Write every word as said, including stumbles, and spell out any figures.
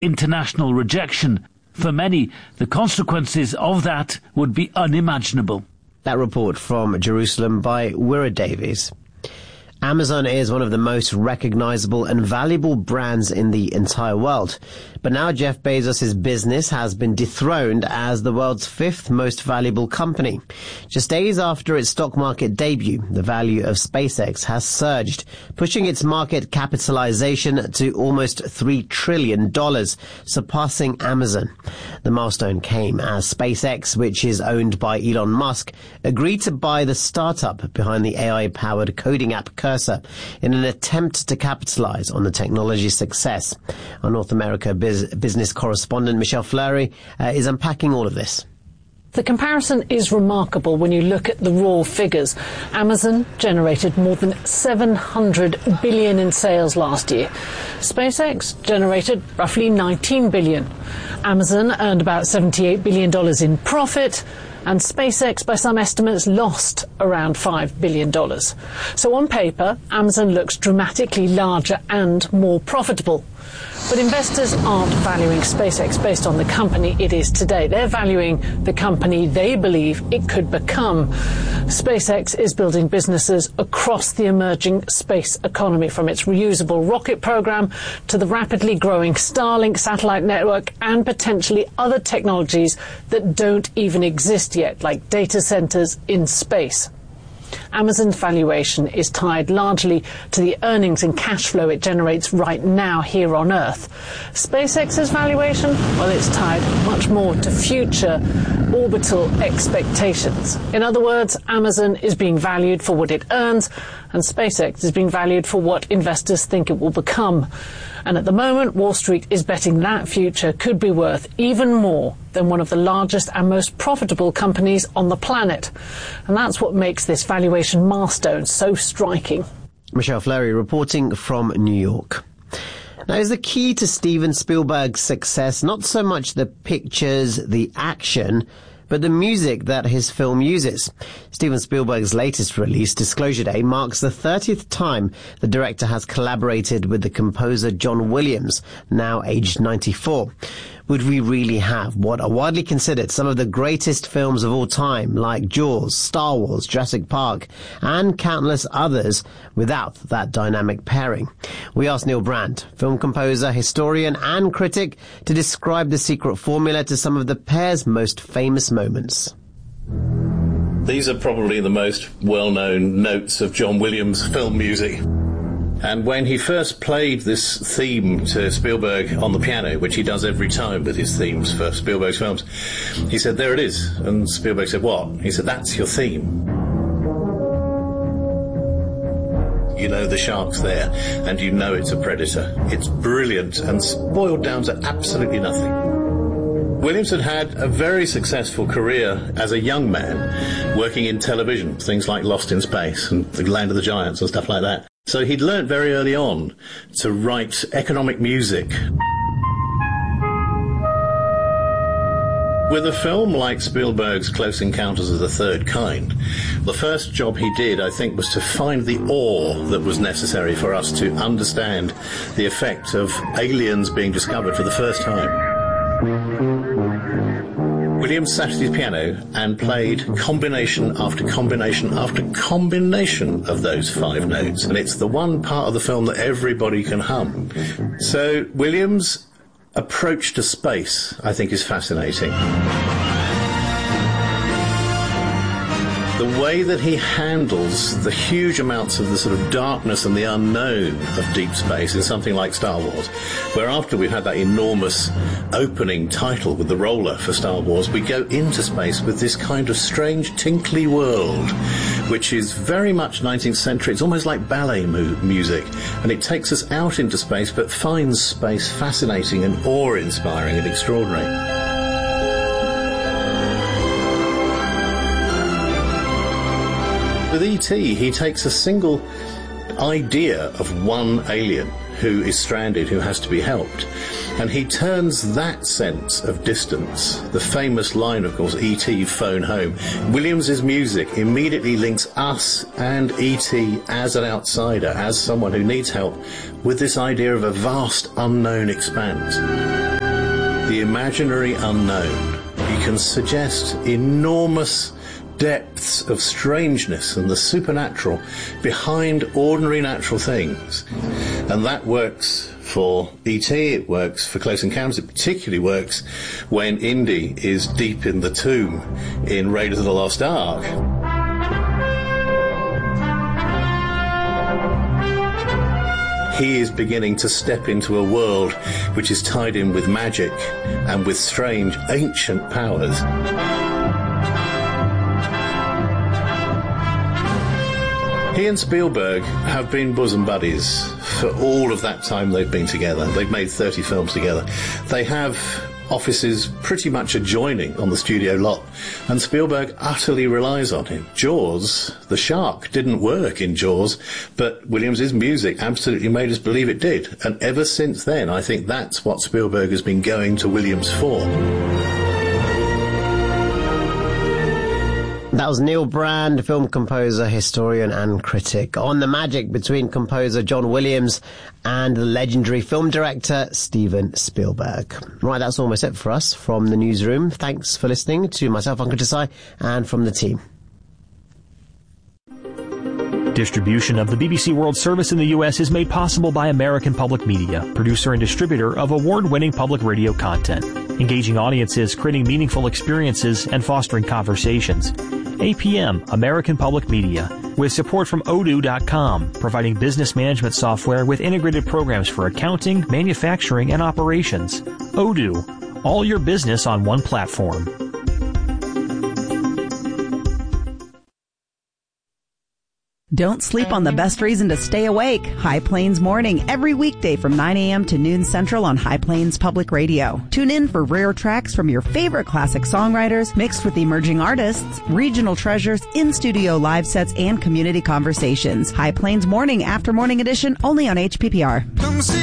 international rejection. For many, the consequences of that would be unimaginable. That report from Jerusalem by Wira Davies. Amazon is one of the most recognizable and valuable brands in the entire world. But now Jeff Bezos' business has been dethroned as the world's fifth most valuable company. Just days after its stock market debut, the value of SpaceX has surged, pushing its market capitalization to almost three trillion dollars, surpassing Amazon. The milestone came as SpaceX, which is owned by Elon Musk, agreed to buy the startup behind the A I-powered coding app Cursor in an attempt to capitalize on the technology's success. Our North America biz- business correspondent Michelle Fleury uh, is unpacking all of this. The comparison is remarkable when you look at the raw figures. Amazon generated more than seven hundred billion dollars in sales last year. SpaceX generated roughly nineteen billion dollars. Amazon earned about seventy-eight billion dollars in profit, and SpaceX, by some estimates, lost around five billion dollars. So on paper, Amazon looks dramatically larger and more profitable. But investors aren't valuing SpaceX based on the company it is today. They're valuing the company they believe it could become. SpaceX is building businesses across the emerging space economy, from its reusable rocket program to the rapidly growing Starlink satellite network and potentially other technologies that don't even exist yet, like data centers in space. Amazon's valuation is tied largely to the earnings and cash flow it generates right now here on Earth. SpaceX's valuation, well, it's tied much more to future orbital expectations. In other words, Amazon is being valued for what it earns, and SpaceX is being valued for what investors think it will become. And at the moment, Wall Street is betting that future could be worth even more than one of the largest and most profitable companies on the planet. And that's what makes this valuation milestone so striking. Michelle Fleury reporting from New York. Now, is the key to Steven Spielberg's success not so much the pictures, the action, but the music that his film uses? Steven Spielberg's latest release, Disclosure Day, marks the thirtieth time the director has collaborated with the composer John Williams, now aged ninety-four. Would we really have what are widely considered some of the greatest films of all time, like Jaws, Star Wars, Jurassic Park, and countless others, without that dynamic pairing? We asked Neil Brand, film composer, historian, and critic, to describe the secret formula to some of the pair's most famous moments. These are probably the most well-known notes of John Williams' film music. And when he first played this theme to Spielberg on the piano, which he does every time with his themes for Spielberg's films, he said, "There it is." And Spielberg said, "What?" He said, "That's your theme. You know the shark's there, and you know it's a predator." It's brilliant and boiled down to absolutely nothing. Williams had had a very successful career as a young man, working in television, things like Lost in Space and The Land of the Giants and stuff like that. So he'd learnt very early on to write economic music. With a film like Spielberg's Close Encounters of the Third Kind, the first job he did, I think, was to find the awe that was necessary for us to understand the effect of aliens being discovered for the first time. Williams sat at his piano and played combination after combination after combination of those five notes. And it's the one part of the film that everybody can hum. So Williams' approach to space, I think, is fascinating. The way that he handles the huge amounts of the sort of darkness and the unknown of deep space in something like Star Wars, where after we've had that enormous opening title with the roller for Star Wars, we go into space with this kind of strange tinkly world, which is very much nineteenth century. It's almost like ballet mu- music, and it takes us out into space, but finds space fascinating and awe-inspiring and extraordinary. With E T, he takes a single idea of one alien who is stranded, who has to be helped, and he turns that sense of distance, the famous line, of course, E T phone home. Williams's music immediately links us and E T as an outsider, as someone who needs help, with this idea of a vast unknown expanse. the imaginary unknown. He can suggest enormous depths of strangeness and the supernatural behind ordinary natural things. And that works for E T, it works for Close Encounters, it particularly works when Indy is deep in the tomb in Raiders of the Lost Ark. He is beginning to step into a world which is tied in with magic and with strange ancient powers. He and Spielberg have been bosom buddies for all of that time they've been together. They've made thirty films together. They have offices pretty much adjoining on the studio lot, and Spielberg utterly relies on him. Jaws, the shark, didn't work in Jaws, but Williams' music absolutely made us believe it did. And ever since then, I think that's what Spielberg has been going to Williams for. That was Neil Brand, film composer, historian and critic, on the magic between composer John Williams and the legendary film director Steven Spielberg. Right, that's almost it for us from the newsroom. Thanks for listening to myself, Uncle Desai, and from the team. Distribution of the B B C World Service in the U S is made possible by American Public Media, producer and distributor of award-winning public radio content, engaging audiences, creating meaningful experiences, and fostering conversations. A P M, American Public Media, with support from Odoo dot com, providing business management software with integrated programs for accounting, manufacturing, and operations. Odoo, all your business on one platform. Don't sleep on the best reason to stay awake. High Plains Morning, every weekday from nine a.m. to noon Central on High Plains Public Radio. Tune in for rare tracks from your favorite classic songwriters, mixed with emerging artists, regional treasures, in-studio live sets, and community conversations. High Plains Morning, after morning edition, only on H P P R.